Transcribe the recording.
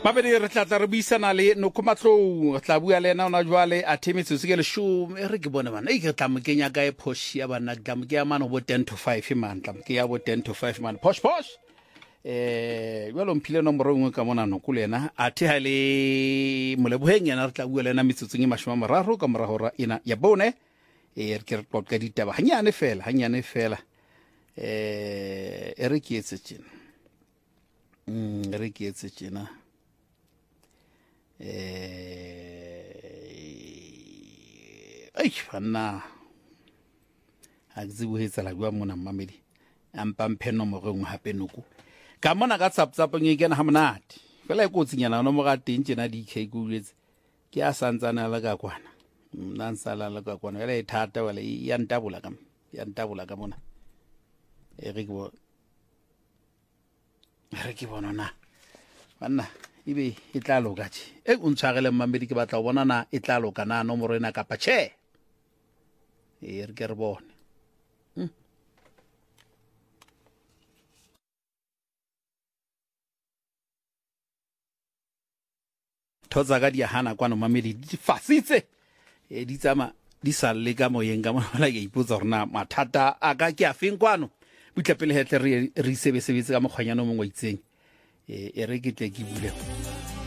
Mabedi re tla re buisana le Nokomatlou re tla bua le ena ona jwale a themetse se ke le show re ke bone bana ke tla mo kenya ka e phoshi ya bana tla mo ke ya mano bo 10 to 5 man tla mo ke ya bo 10 to 5 man posh jwalo mphile nomoro ngwe ka mona no kulena a the ha le moleboheng yana re tla bua le ena metsotsong e 30 ka morago ra ina ya bone re ke re tlotla ditaba hanyane fela re ke etse tjena fanna a zibuhetsa la bua mona mmamedi ampa mpheno mo gongwe hape noko ka mona ka tsaptsapong e kena ha monate fela e kotsinyana no mo ga teng tjena di ikhaikuletsa ke a santsana la ka kwana nna nsala la ka kwana le thata wala ya ntabula ka mona re ke bona na banna ibe e tla loka tje e o ntshagele mmamedi ke batla go bona na e tla loka na nomoro ena ka pache re ke re bone thoza ka di hana kwano mmamedi di fasitse di tsama di sa le ka moyeng ka mona ke ipotsa rona mathata a ka ke a feng kwano butlapele hetle re sebetse ka mokgwanyana o mongwe itseng re ke tle ke bule